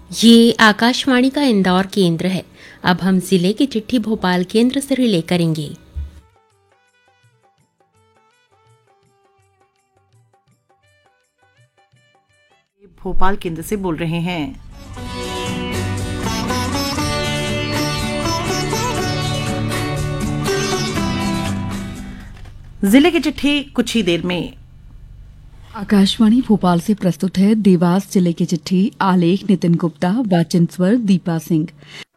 ये आकाशवाणी का इंदौर केंद्र है। अब हम जिले की चिट्ठी भोपाल केंद्र से रिले करेंगे। भोपाल केंद्र से बोल रहे हैं। जिले की चिट्ठी कुछ ही देर में। आकाशवाणी भोपाल से प्रस्तुत है देवास जिले की चिट्ठी। आलेख नितिन गुप्ता, वाचन स्वर दीपा सिंह।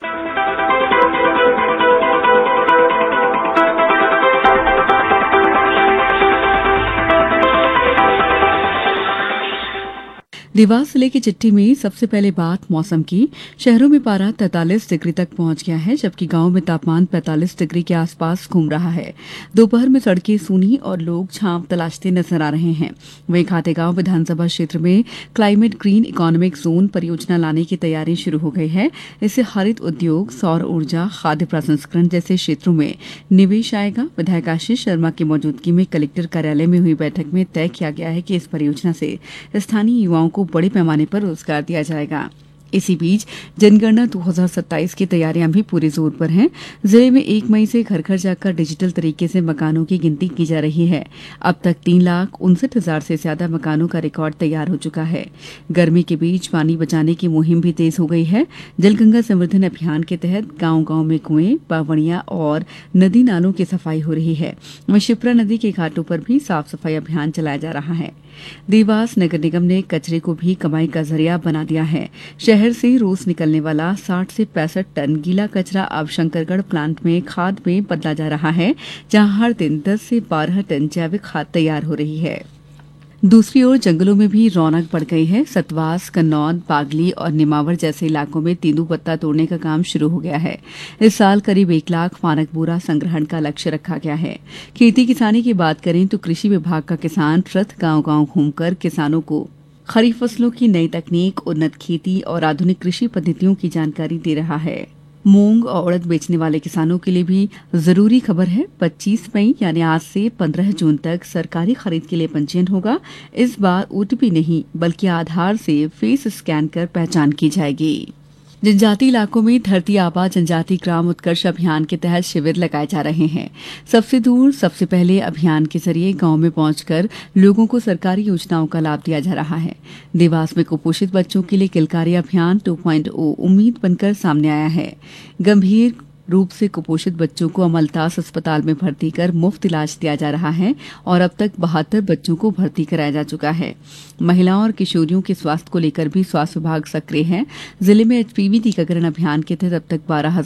देवास जिले की चिट्ठी में सबसे पहले बात मौसम की। शहरों में पारा 43 डिग्री तक पहुंच गया है, जबकि गांव में तापमान 45 डिग्री के आसपास घूम रहा है। दोपहर में सड़कें सूनी और लोग छांव तलाशते नजर आ रहे हैं। वहीं खातेगांव विधानसभा क्षेत्र में क्लाइमेट ग्रीन इकोनॉमिक जोन परियोजना लाने की तैयारी शुरू हो गई है। इससे हरित उद्योग, सौर ऊर्जा, खाद्य प्रसंस्करण जैसे क्षेत्रों में निवेश आएगा। विधायक आशीष शर्मा की मौजूदगी में कलेक्टर कार्यालय में हुई बैठक में तय किया गया है कि इस परियोजना से स्थानीय युवाओं को बड़े पैमाने पर रोजगार दिया जाएगा। इसी बीच जनगणना 2027 की तैयारियां भी पूरे जोर पर हैं। जिले में 1 मई से घर घर जाकर डिजिटल तरीके से मकानों की गिनती की जा रही है। अब तक 3,59,000 से ज्यादा मकानों का रिकॉर्ड तैयार हो चुका है। गर्मी के बीच पानी बचाने की मुहिम भी तेज हो गई है। जलगंगा संवर्धन अभियान के तहत गांव-गांव में कुएं, बावड़ियां और नदी नालों की सफाई हो रही है। वहीं शिप्रा नदी के घाटों पर भी साफ सफाई अभियान चलाया जा रहा है। देवास नगर निगम ने कचरे को भी कमाई का जरिया बना दिया है। शहर से रोज निकलने वाला 60 से 65 टन गीला कचरा अब शंकरगढ़ प्लांट में खाद में बदला जा रहा है, जहां हर दिन 10 से 12 टन जैविक खाद तैयार हो रही है। दूसरी ओर जंगलों में भी रौनक बढ़ गई है। सतवास, कन्नौद, बागली और निमावर जैसे इलाकों में तेंदूपत्ता तोड़ने का काम शुरू हो गया है। इस साल करीब 1 लाख मानक बोरा संग्रहण का लक्ष्य रखा गया है। खेती किसानी की बात करें तो कृषि विभाग का किसान रथ गांव-गांव घूमकर किसानों को खरीफ फसलों की नई तकनीक, उन्नत खेती और आधुनिक कृषि पद्धतियों की जानकारी दे रहा है। मूंग और उड़द बेचने वाले किसानों के लिए भी जरूरी खबर है। 25 मई यानी आज से 15 जून तक सरकारी खरीद के लिए पंजीयन होगा। इस बार ओटीपी नहीं बल्कि आधार से फेस स्कैन कर पहचान की जाएगी। जनजातीय इलाकों में धरती आबा जनजाति ग्राम उत्कर्ष अभियान के तहत शिविर लगाए जा रहे हैं। सबसे दूर सबसे पहले अभियान के जरिए गांव में पहुंचकर लोगों को सरकारी योजनाओं का लाभ दिया जा रहा है। देवास में कुपोषित बच्चों के लिए किलकारी अभियान 2.0 उम्मीद बनकर सामने आया है। गंभीर रूप से कुपोषित बच्चों को अमलतास अस्पताल में भर्ती कर मुफ्त इलाज दिया जा रहा है और अब तक 72 बच्चों को भर्ती कराया जा चुका है। महिलाओं और किशोरियों के स्वास्थ्य को लेकर भी स्वास्थ्य विभाग सक्रिय है। जिले में एचपीवी टीकाकरण अभियान के तहत अब तक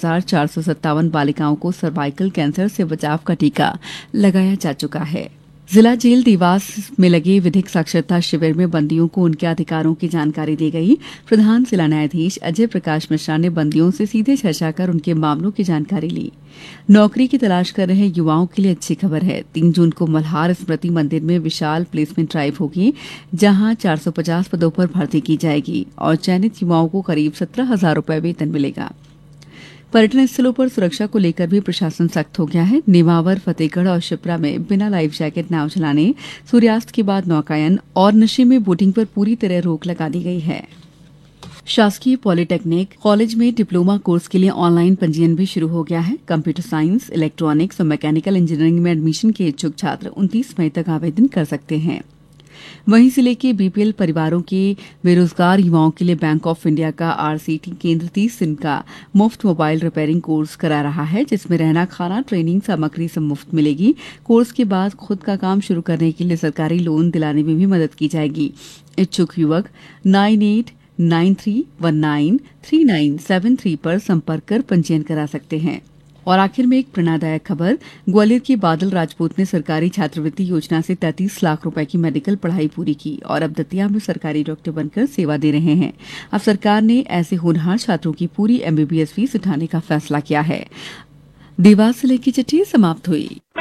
12,457 बालिकाओं को सर्वाइकल कैंसर से बचाव का टीका लगाया जा चुका है। जिला जेल देवास में लगे विधिक साक्षरता शिविर में बंदियों को उनके अधिकारों की जानकारी दी गई। प्रधान जिला न्यायाधीश अजय प्रकाश मिश्रा ने बंदियों से सीधे चर्चा कर उनके मामलों की जानकारी ली। नौकरी की तलाश कर रहे युवाओं के लिए अच्छी खबर है। 3 जून को मल्हार स्मृति मंदिर में विशाल प्लेसमेंट ड्राइव होगी, जहां 450 पदों पर भर्ती की जाएगी और चयनित युवाओं को करीब 17,000 रुपए वेतन मिलेगा। पर्यटन स्थलों पर सुरक्षा को लेकर भी प्रशासन सख्त हो गया है। नेमावर, फतेहगढ़ और शिप्रा में बिना लाइफ जैकेट नाव चलाने, सूर्यास्त के बाद नौकायन और नशे में बोटिंग पर पूरी तरह रोक लगा दी गई है। शासकीय पॉलिटेक्निक कॉलेज में डिप्लोमा कोर्स के लिए ऑनलाइन पंजीयन भी शुरू हो गया है। कंप्यूटर साइंस, इलेक्ट्रॉनिक्स और मैकेनिकल इंजीनियरिंग में एडमिशन के इच्छुक छात्र 29 मई तक आवेदन कर सकते हैं। वहीं जिले के बीपीएल परिवारों के बेरोजगार युवाओं के लिए बैंक ऑफ इंडिया का आरसीटी केंद्र 30 दिन का मुफ्त मोबाइल रिपेयरिंग कोर्स करा रहा है, जिसमें रहना, खाना, ट्रेनिंग सामग्री सब मुफ्त मिलेगी। कोर्स के बाद खुद का काम शुरू करने के लिए सरकारी लोन दिलाने में भी मदद की जाएगी। इच्छुक युवक 9893193973 पर संपर्क कर पंजीयन करा सकते हैं। और आखिर में एक प्रेरणादायक खबर। ग्वालियर के बादल राजपूत ने सरकारी छात्रवृत्ति योजना से 33 लाख रुपए की मेडिकल पढ़ाई पूरी की और अब दतिया में सरकारी डॉक्टर बनकर सेवा दे रहे हैं। अब सरकार ने ऐसे होनहार छात्रों की पूरी एमबीबीएस फीस उठाने का फैसला किया है। देवास जिले की चिट्ठी समाप्त हुई।